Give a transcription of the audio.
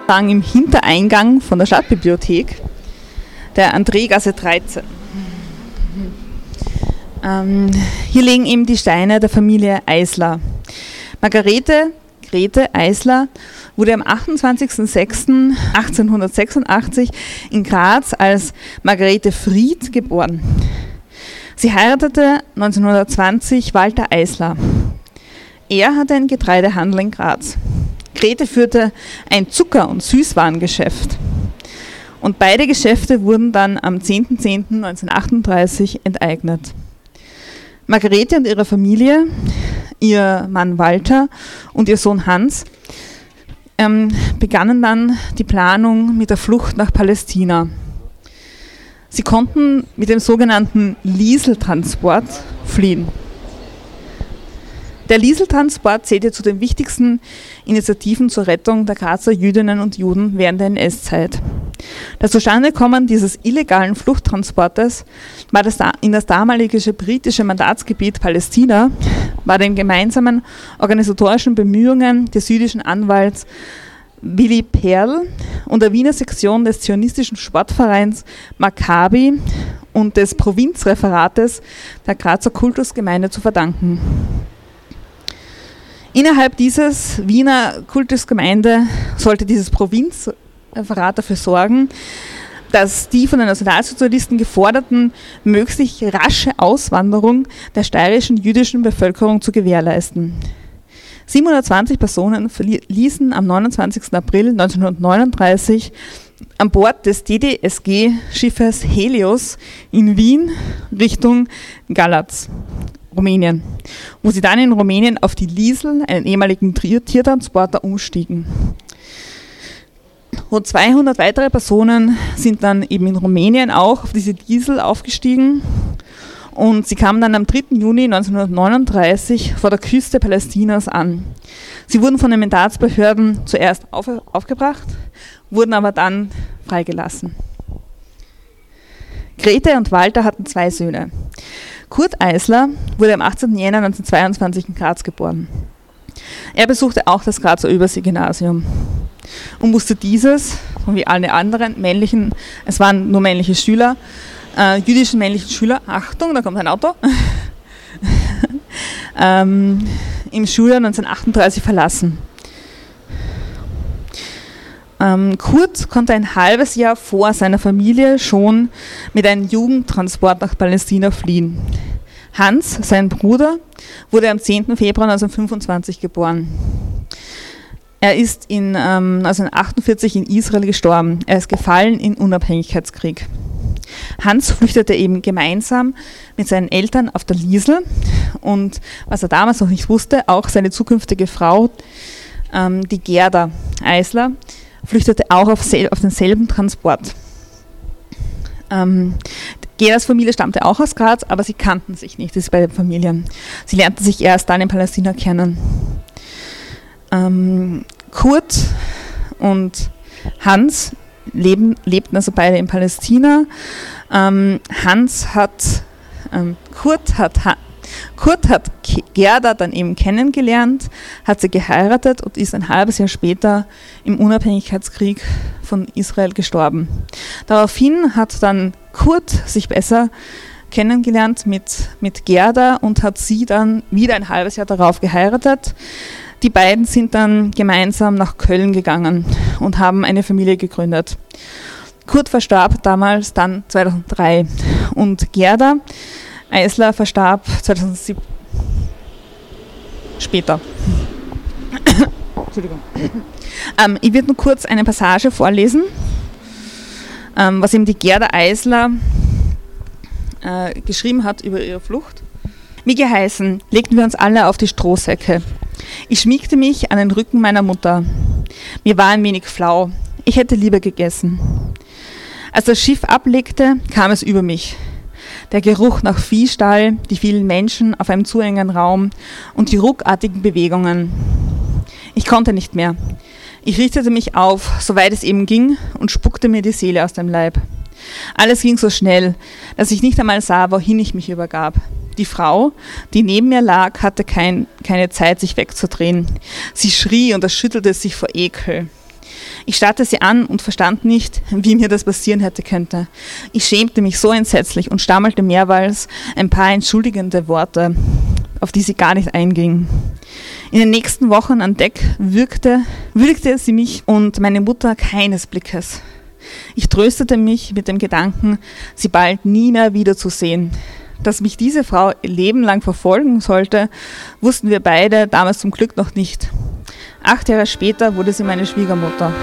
Rang im Hintereingang von der Stadtbibliothek, der Andregasse 13. Hier liegen eben die Steine der Familie Eisler. Margarete Grete Eisler wurde am 28.06.1886 in Graz als Margarete Fried geboren. Sie heiratete 1920 Walter Eisler. Er hatte einen Getreidehandel in Graz. Grete führte ein Zucker- und Süßwarengeschäft. Und beide Geschäfte wurden dann am 10.10.1938 enteignet. Margarete und ihre Familie, ihr Mann Walter und ihr Sohn Hans, begannen dann die Planung mit der Flucht nach Palästina. Sie konnten mit dem sogenannten Lieseltransport fliehen. Der Lieseltransport zählte zu den wichtigsten Initiativen zur Rettung der Grazer Jüdinnen und Juden während der NS-Zeit. Das Zustandekommen dieses illegalen Fluchttransportes war in das damalige britische Mandatsgebiet Palästina, war den gemeinsamen organisatorischen Bemühungen des jüdischen Anwalts Willy Perl und der Wiener Sektion des zionistischen Sportvereins Maccabi und des Provinzreferates der Grazer Kultusgemeinde zu verdanken. Innerhalb dieses Wiener Kultusgemeinde sollte dieses Provinzreferat dafür sorgen, dass die von den Nationalsozialisten geforderten möglichst rasche Auswanderung der steirischen jüdischen Bevölkerung zu gewährleisten. 720 Personen verließen am 29. April 1939 an Bord des DDSG-Schiffes Helios in Wien Richtung Galatz, Rumänien, wo sie dann in Rumänien auf die Liesel, einen ehemaligen Tiertransporter, umstiegen. Rund 200 weitere Personen sind dann eben in Rumänien auch auf diese Liesel aufgestiegen und sie kamen dann am 3. Juni 1939 vor der Küste Palästinas an. Sie wurden von den Mandatsbehörden zuerst aufgebracht, wurden aber dann freigelassen. Grete und Walter hatten 2 Söhne. Kurt Eisler wurde am 18. Jänner 1922 in Graz geboren. Er besuchte auch das Grazer Überseegymnasium und musste dieses, so wie alle anderen männlichen, es waren nur männliche Schüler, jüdischen männlichen Schüler, Achtung, da kommt ein Auto, im Schuljahr 1938 verlassen. Kurt konnte ein halbes Jahr vor seiner Familie schon mit einem Jugendtransport nach Palästina fliehen. Hans, sein Bruder, wurde am 10. Februar 1925 geboren. Er ist 1948 in Israel gestorben. Er ist gefallen im Unabhängigkeitskrieg. Hans flüchtete eben gemeinsam mit seinen Eltern auf der Liesel und, was er damals noch nicht wusste, auch seine zukünftige Frau, die Gerda Eisler, flüchtete auch auf denselben Transport. Gerdas Familie stammte auch aus Graz, aber sie kannten sich nicht, das ist bei den Familien. Sie lernten sich erst dann in Palästina kennen. Kurt und Hans lebten also beide in Palästina. Kurt hat Gerda dann eben kennengelernt, hat sie geheiratet und ist ein halbes Jahr später im Unabhängigkeitskrieg von Israel gestorben. Daraufhin hat dann Kurt sich besser kennengelernt mit Gerda und hat sie dann wieder ein halbes Jahr darauf geheiratet. Die beiden sind dann gemeinsam nach Köln gegangen und haben eine Familie gegründet. Kurt verstarb damals dann 2003 und Gerda Eisler verstarb 2007 später. Entschuldigung. Ich werde nur kurz eine Passage vorlesen, was eben die Gerda Eisler geschrieben hat über ihre Flucht. Wie geheißen, legten wir uns alle auf die Strohsäcke. Ich schmiegte mich an den Rücken meiner Mutter. Mir war ein wenig flau. Ich hätte lieber gegessen. Als das Schiff ablegte, kam es über mich. Der Geruch nach Viehstall, die vielen Menschen auf einem zu engen Raum und die ruckartigen Bewegungen. Ich konnte nicht mehr. Ich richtete mich auf, soweit es eben ging, und spuckte mir die Seele aus dem Leib. Alles ging so schnell, dass ich nicht einmal sah, wohin ich mich übergab. Die Frau, die neben mir lag, hatte keine Zeit, sich wegzudrehen. Sie schrie und erschüttelte sich vor Ekel. Ich starrte sie an und verstand nicht, wie mir das passieren hätte könnte. Ich schämte mich so entsetzlich und stammelte mehrmals ein paar entschuldigende Worte, auf die sie gar nicht einging. In den nächsten Wochen an Deck würdigte sie mich und meine Mutter keines Blickes. Ich tröstete mich mit dem Gedanken, sie bald nie mehr wiederzusehen. Dass mich diese Frau ihr Leben lang verfolgen sollte, wussten wir beide damals zum Glück noch nicht. 8 Jahre später wurde sie meine Schwiegermutter.